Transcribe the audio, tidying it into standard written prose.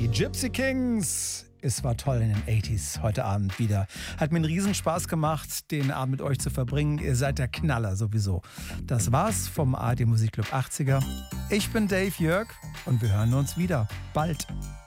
Die Gypsy Kings. Es war toll in den 80s heute Abend wieder. Hat mir einen Riesenspaß gemacht, den Abend mit euch zu verbringen. Ihr seid der Knaller sowieso. Das war's vom ARD Musikclub 80er. Ich bin Dave Jörg und wir hören uns wieder. Bald.